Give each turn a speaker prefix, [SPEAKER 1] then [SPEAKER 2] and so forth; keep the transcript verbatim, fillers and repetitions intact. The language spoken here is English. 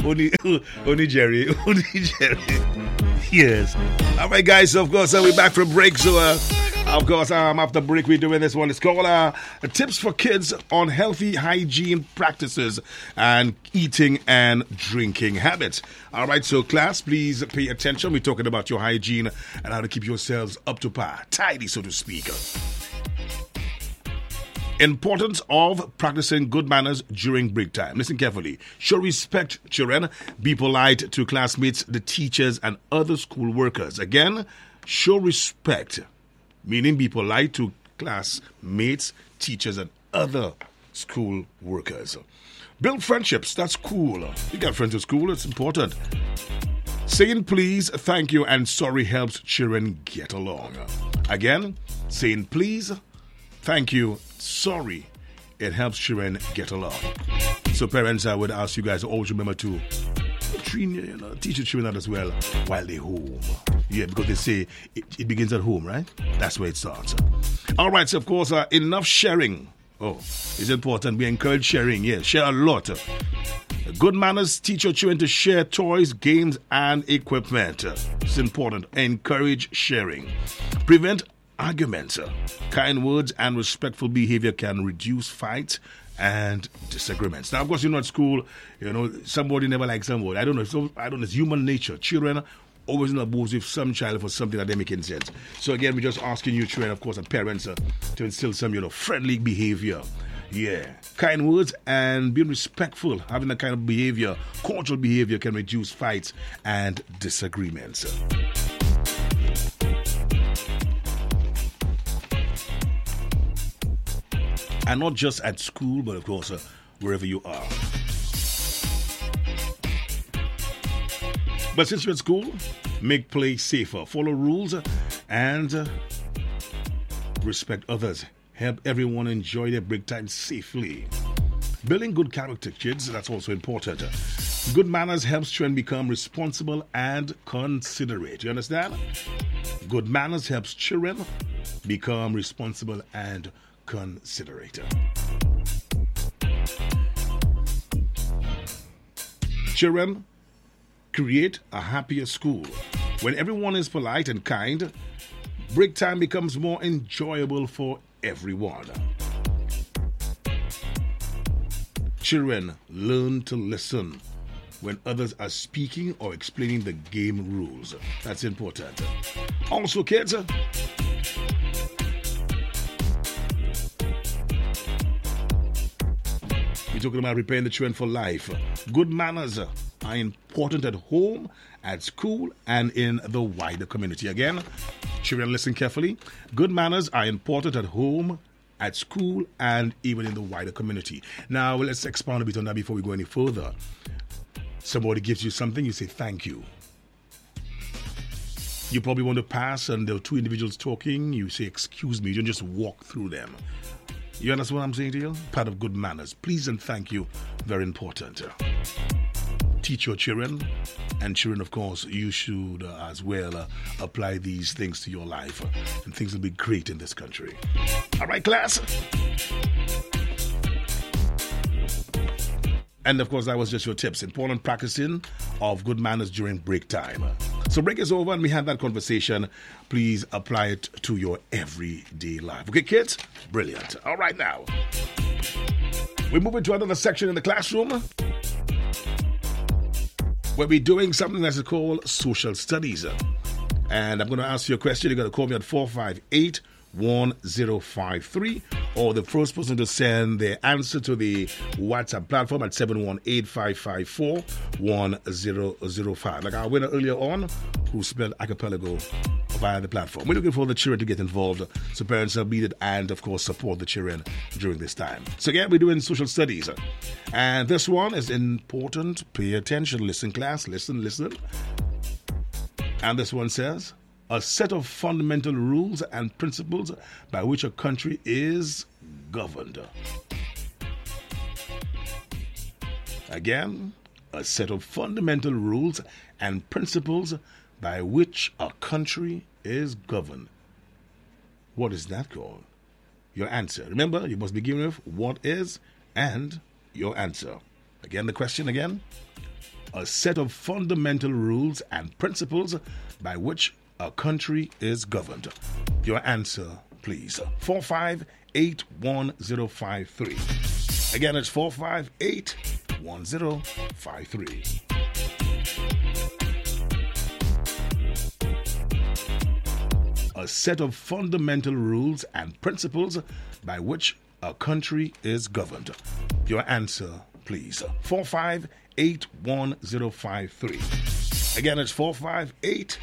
[SPEAKER 1] only, only Jerry. Only Jerry. Yes. All right, guys. So of course, uh, we're back from break. So, uh, of course, um, after break, we're doing this one. It's called uh, Tips for Kids on Healthy Hygiene Practices and Eating and Drinking Habits. All right, so class, please pay attention. We're talking about your hygiene and how to keep yourselves up to par, tidy, so to speak. Importance of practicing good manners during break time. Listen carefully. Show respect, children. Be polite to classmates, the teachers, and other school workers. Again, show respect, meaning be polite to classmates, teachers, and other school workers. Build friendships. That's cool. You got friends at school. It's important. Saying please, thank you, and sorry helps children get along. Again, saying please, thank you, sorry, it helps children get along. So parents, I would ask you guys to always remember to train, you know, teach your children that as well while they're home. Yeah, because they say it, it begins at home, right? That's where it starts. All right, so of course, uh, enough sharing. Oh, it's important. We encourage sharing. Yeah, share a lot. Good manners teach your children to share toys, games, and equipment. It's important. Encourage sharing. Prevent arguments. Kind words and respectful behavior can reduce fights and disagreements. Now, of course, you know, at school, you know, somebody never likes somebody. I don't know. So, I don't know. It's human nature. Children always in a booth with some child for something that they're making sense. So, again, we're just asking you, children, of course, and parents, uh, to instill some, you know, friendly behavior. Yeah. Kind words and being respectful, having that kind of behavior, cordial behavior can reduce fights and disagreements. And not just at school, but of course, uh, wherever you are. But since you're at school, make play safer. Follow rules and uh, respect others. Help everyone enjoy their break time safely. Building good character, kids, that's also important. Good manners helps children become responsible and considerate. You understand? Good manners helps children become responsible and considerate. Children create a happier school. When everyone is polite and kind, break time becomes more enjoyable for everyone. Children learn to listen when others are speaking or explaining the game rules. That's important. Also, kids, we're talking about preparing the children for life. Good manners are important at home, at school, and in the wider community. Again, children, listen carefully. Good manners are important at home, at school, and even in the wider community. Now, let's expound a bit on that before we go any further. Somebody gives you something, you say thank you. You probably want to pass and there are two individuals talking, you say excuse me, you don't just walk through them. You understand what I'm saying to you? Part of good manners. Please and thank you. Very important. Teach your children. And children, of course, you should uh, as well uh, apply these things to your life. Uh, and things will be great in this country. All right, class? And, of course, that was just your tips. Important practicing of good manners during break time. So break is over and we had that conversation. Please apply it to your everyday life. Okay, kids? Brilliant. All right, now. We're moving to another section in the classroom where we're doing something that's called social studies. And I'm going to ask you a question. You're going to call me at four five eight, one zero five three, or the first person to send their answer to the WhatsApp platform at seven one eight, five five four, one zero zero five. Like our winner earlier on, who spelled archipelago via the platform. We're looking for the children to get involved, so parents are needed and, of course, support the children during this time. So again, we're doing social studies. And this one is important. Pay attention. Listen, class. Listen, listen. And this one says, a set of fundamental rules and principles by which a country is governed. Again, a set of fundamental rules and principles by which a country is governed. What is that called? Your answer. Remember, you must begin with what is and your answer. Again, the question again. A set of fundamental rules and principles by which a country is governed. Your answer, please. four five eight one zero five three. Again, it's four five eight one zero five three. A set of fundamental rules and principles by which a country is governed. Your answer, please. four five eight one zero five three. Again, it's four five eight